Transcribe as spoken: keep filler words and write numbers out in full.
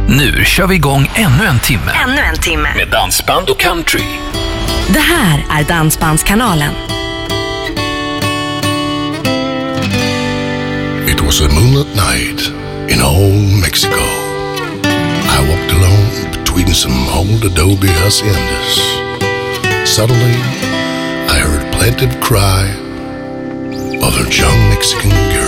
Nu kör vi igång ännu en timme. Ännu en timme. Med dansband och country. Det här är Dansbandskanalen. It was a moonlit night in old Mexico. I walked alone between some old adobe haciendas. Suddenly, I heard a plaintive cry of a young Mexican girl.